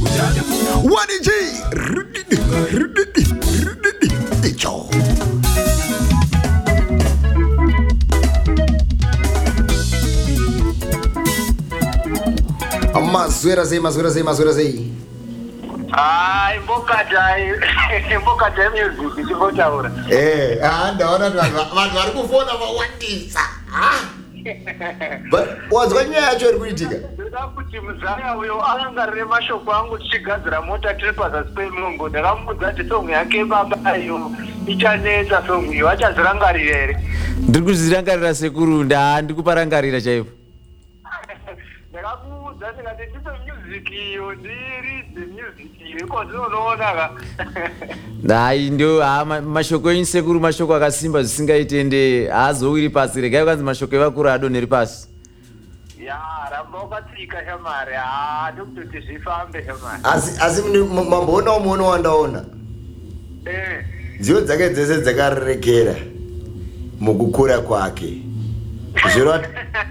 1G Icho Mazwera sei Ai, mboka music chivotaura. Ndaona vanhu vari kufona vawandisa. Wazwa nyaya yacho iri kuitika? Ndoda kuti muzaya uyo arangarire mashoko angu tichigadzira mota tiri pazasi pemumbo. Ndakamudza kuti song yake baba iyo ichanetsa song iyo achazirangarira here. Ndiri kuzirangarira sekuru, ndikuparangarira chaipo. Ndakakuudza ndikati ndipe music iyo ndiridze music iyo kozinoona ka. Hai ndio mashoko enyu sekuru, mashoko akasimba zvisingaitende haazowiri pasi. Regai kwanzi mashoko evakuru adonheri pasi. Ya ramba ukatsika shamari ndokutoti zvifambe shamari. Asi mamboona umuono wandaona dziyo dzake dzese dzakarerekera mukukura kwake zviroti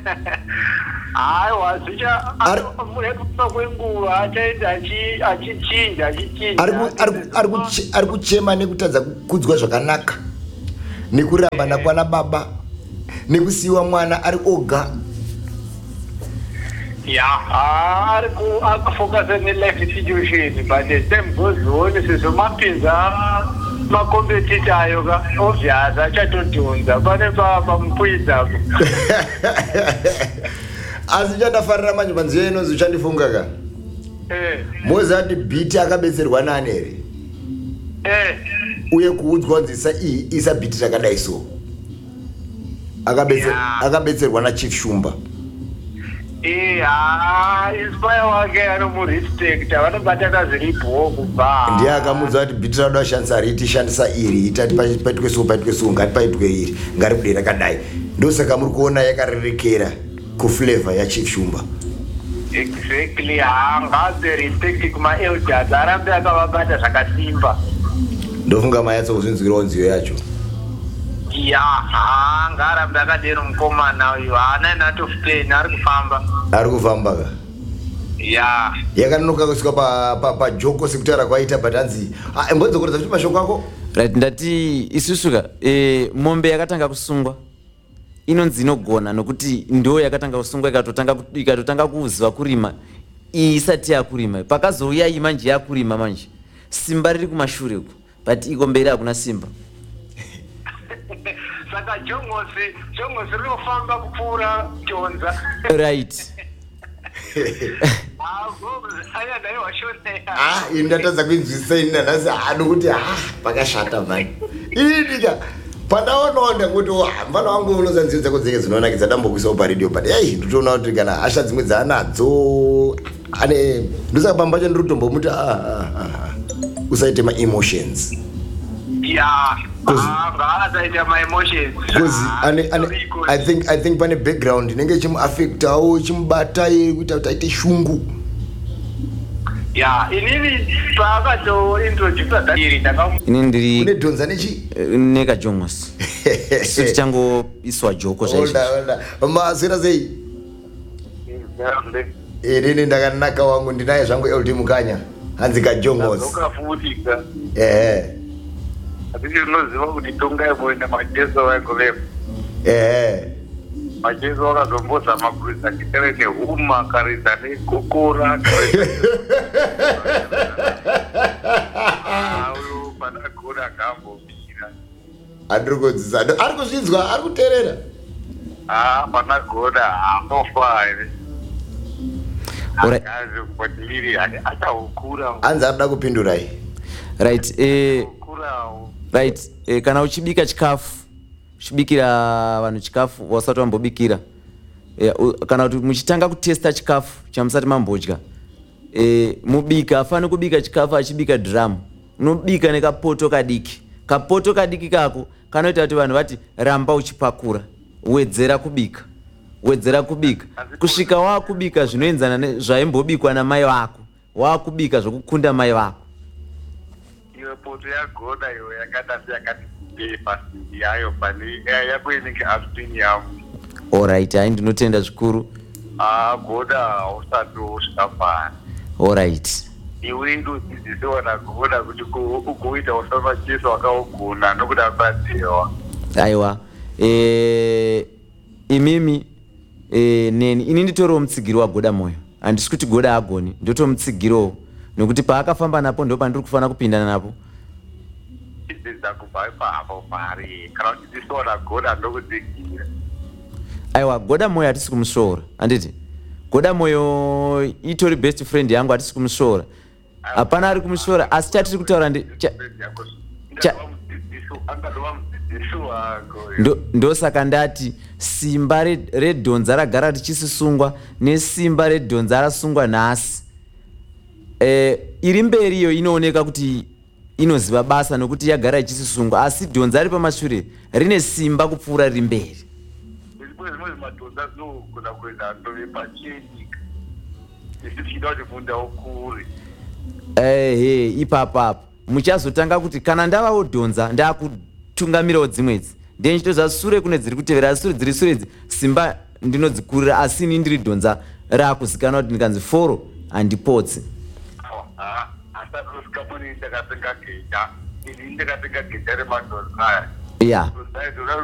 aiwa zvicha nekufa kwenguva achaenda achichinja ari kuchema nekutadza kukudzwa zvakanaka nekuramba nakwana baba nekusiyiwa mwana ari oga. Akafocus ne-life situation but as time goes on sizomapinza makompetita ayo ka obvious achatodhunza pane pamupwidzapo. Asi chandafarira manje panziyo inonzi uchandifunga ka mozati bhiti akabetserwa nani here uye kuudzwa nzisa iyi isa bhiti rakadai so akabetserwa naChief Shumba. Inspire wake anomurespect vanobatana zviripo kubva ndiye akamudza kuti bhiti rada kushandisa riti shandisa iri itati paitwe so ngatipaitwe iri ngari kudera kadai ndosaka muri kuona yakarerekera kuflavor yaChief Shumba. Exactly. Ngaze respect kumaelders arambe akavabata zvakasimba. Ndofunga mayatso kuzvinzwirawo nziyo yacho. Ngarambe akadero mukomana uyu haana not of 10 ari kufamba ka yakanonoka kusvika pajoko sekutaura kwaita but hanzi imbodzokoredza kuti mashoko ako right. Ndati isusu ka mombe yakatanga kusungwa inonzi inogona nokuti ndo yakatanga kusungwa ikatotanga kuziva kurima isati yakurima pakazouya imanje yakurima manje simba riri kumashure uko but iko mberi hakuna simba. Saka jongosi rinofamba kupfuura jonza. Right. Indatadza kuinzwisisa ini nanhasi nokuti pakashata mani inika pandaonawo ndangoti mfana wangu unoza nziyo dzako dzenge dzinonakidza dambokuisawo paredio but ndotoona kuti kana hasha dzimwe dzaanadzo ane ndosaka pamba pacho ndiri kutombomuti usaite ma-emotions. I think pane background inenge ichimuaffectawo ichimubata kuita kuti aite shungu. Inini paakazointroduce dhiri ini ndiri kune dhonza nechi nekajongos so tichangoiswa joko mazwira sei inini ndakanaka wangu ndinaye zvangu LD Mukanya hanzi kajongos Atisi unoziva kuti tonga yeboenda majeso waikovepo. Majeso wakazomboza makuridza kitereke huma karidza nekokora uyo panagona akambobira andikodzisa ari kuzvinzwa ari kuteerera panagona anofa here akazikwatiri achahukura hanzi arida kupindurai right. Right. Kana uchibika chikafu uchibikira vanhu chikafu wasati wambobikira kana kuti muchitanga kutesta chikafu chamusati mambodya mubika afane kubika chikafu achibika drum unobika nekapoto kadiki kako kanoita kuti vanhu vati ramba uchipakura wedzera kubika kusvika wakubika zvinoenzana zvaimbobikwa namai vako wakubika zvokukunda mai vako. Poto yagona iyo yakadasi yakati pasi yayo pani yakuinenge upstream yavo. Alright, hai ndinotenda zvikuru. Goda usati usvika pari. Alright. iwe ndodzidzisiwa nakuona kuti ukuita usamachiso wakauguna nokuti abadziwa. Aiwa. Imimi neni ini nditoriwo mutsigiri wagoda moyo. Handisi kuti goda agoni, ndotomutsigiriwo. Nokuti paakafamba napo ndo pandiri kufanira kupindana napo. Chidzidza kubva ipapo pari kana uchidzisiwa nagoda ndokudzigira. Aiwa, goda moyo hatisi kumusvoora, handiti? Goda moyo itori best friend yangu, hatisi kumusvoora. Hapana ari kumusvoora, asi chatiri kutaura ndosaka ndati simba redhonza ragara richisisungwa nesimba redhonza rasungwa nhasi. Iri mberi iyo inooneka kuti inoziva basa nokuti yagara ichisisungwa, asi dhonza ari pamashure rine simba kupfuura riri mberi. Madhonza zvinogona kuenda ndove pacheni isichida kuti munda ukure. Ipapa muchazotanga kuti kana ndavawo dhonza ndakutungamirawo dzimwedzi then chitoza sure kune dziri kutevera, sure dziri sure simba ndinodzikurira, asi ini ndiri dhonza rakuzikanwa kuti ndikanzi foro handipotsi. Asati ndakatenga geja, ini ndakatenga geja remadhonza aya. Yeah.